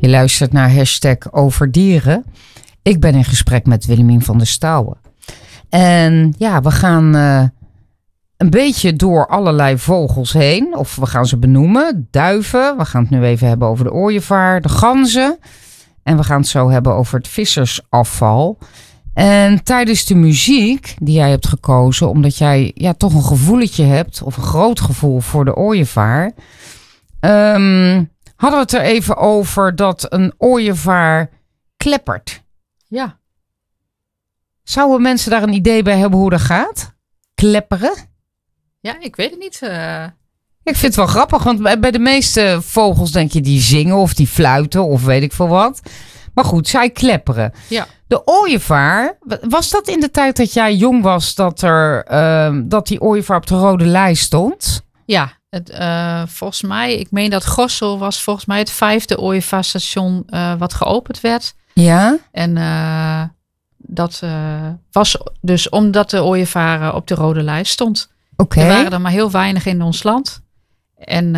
Je luistert naar #overdieren. Ik ben in gesprek met Willemien van der Stouwen. En ja, we gaan een beetje door allerlei vogels heen. Of we gaan ze benoemen. Duiven. We gaan het nu even hebben over de ooievaar. De ganzen. En we gaan het zo hebben over het vissersafval. En tijdens de muziek die jij hebt gekozen, omdat jij toch een gevoeletje hebt, of een groot gevoel voor de ooievaar, hadden we het er even over dat een ooievaar kleppert. Ja. Zouden mensen daar een idee bij hebben hoe dat gaat? Klepperen? Ja, ik weet het niet. Ik vind het wel grappig, want bij de meeste vogels denk je die zingen of die fluiten of weet ik veel wat. Maar goed, zij klepperen. Ja. De ooievaar, was dat in de tijd dat jij jong was dat die ooievaar op de rode lijst stond? Ja, volgens mij, ik meen dat Gorssel was volgens mij het 5e ooievaarstation wat geopend werd. Ja. En dat was dus omdat de ooievaar op de rode lijst stond. Oké. Er waren er maar heel weinig in ons land. En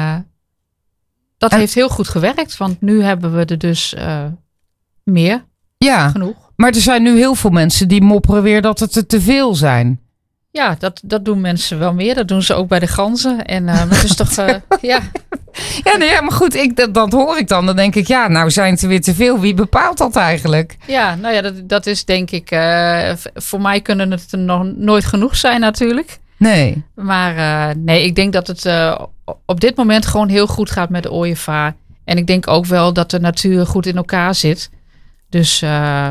dat heeft heel goed gewerkt, want nu hebben we er dus meer. Ja, genoeg. Maar er zijn nu heel veel mensen die mopperen weer dat het er te veel zijn. Ja, dat doen mensen wel meer. Dat doen ze ook bij de ganzen. En dat is toch, ja. Ja, maar goed, dat hoor ik dan. Dan denk ik, nou zijn het er weer te veel. Wie bepaalt dat eigenlijk? Ja, nou ja, dat is denk ik, voor mij kunnen het er nog nooit genoeg zijn natuurlijk. Nee. Maar nee, ik denk dat het op dit moment gewoon heel goed gaat met de ooievaar. En ik denk ook wel dat de natuur goed in elkaar zit. Dus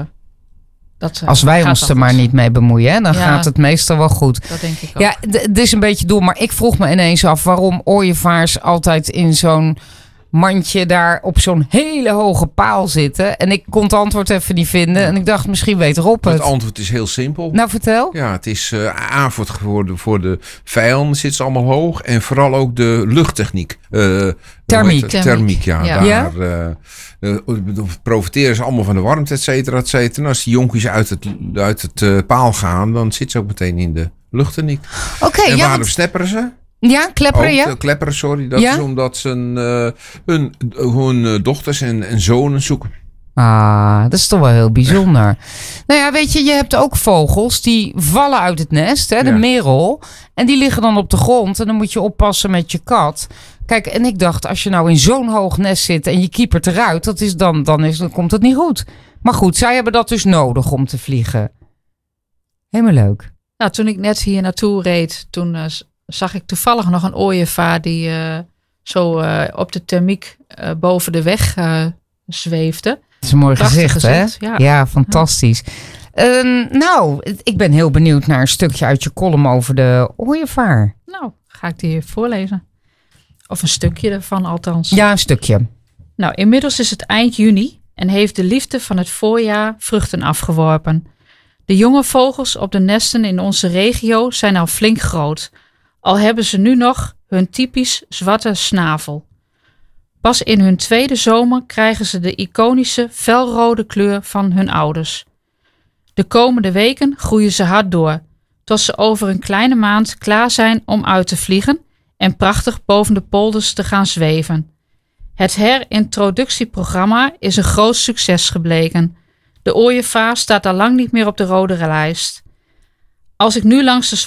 als wij ons er maar niet mee bemoeien, dan gaat het meestal wel goed. Dat denk ik ook. Ja, het is een beetje dom, maar ik vroeg me ineens af waarom ooievaars altijd in zo'n mandje daar op zo'n hele hoge paal zitten. En ik kon het antwoord even niet vinden. En ik dacht, misschien weet Rob het. Het antwoord is heel simpel. Nou, vertel. Ja, het is voor de vijanden zit ze allemaal hoog. En vooral ook de luchttechniek. Thermiek, ja. Ja. Daar profiteren ze allemaal van de warmte, et cetera, et cetera. En als die jonkies uit het paal gaan, dan zitten ze ook meteen in de luchttechniek. Oké, en waarom stepperen ze? Ja, klepperen, Klepperen, sorry. Dat is omdat ze hun dochters en zonen zoeken. Ah, dat is toch wel heel bijzonder. Nou ja, weet je hebt ook vogels die vallen uit het nest, hè, de merel. En die liggen dan op de grond en dan moet je oppassen met je kat. Kijk, en ik dacht, als je nou in zo'n hoog nest zit en je kiepert eruit, dan komt het niet goed. Maar goed, zij hebben dat dus nodig om te vliegen. Helemaal leuk. Nou, toen ik net hier naartoe reed, toen zag ik toevallig nog een ooievaar die op de thermiek boven de weg zweefde. Dat is een mooi gezicht, hè? Ja, fantastisch. Nou, ik ben heel benieuwd naar een stukje uit je column over de ooievaar. Nou, ga ik die voorlezen. Of een stukje ervan althans. Ja, een stukje. Nou, inmiddels is het eind juni en heeft de liefde van het voorjaar vruchten afgeworpen. De jonge vogels op de nesten in onze regio zijn al flink groot. Al hebben ze nu nog hun typisch zwarte snavel. Pas in hun tweede zomer krijgen ze de iconische felrode kleur van hun ouders. De komende weken groeien ze hard door, tot ze over een kleine maand klaar zijn om uit te vliegen en prachtig boven de polders te gaan zweven. Het herintroductieprogramma is een groot succes gebleken. De ooievaar staat al lang niet meer op de rode lijst. Als ik nu langs de